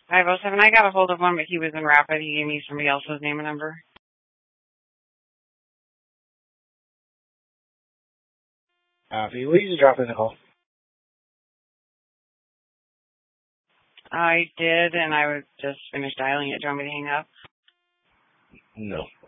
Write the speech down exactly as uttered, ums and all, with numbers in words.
five oh seven. I got a hold of one, but he was in Rapid. He gave me somebody else's name and number. Copy. Will you just drop in the call? I did, and I was just finished dialing it. Do you want me to hang up? No.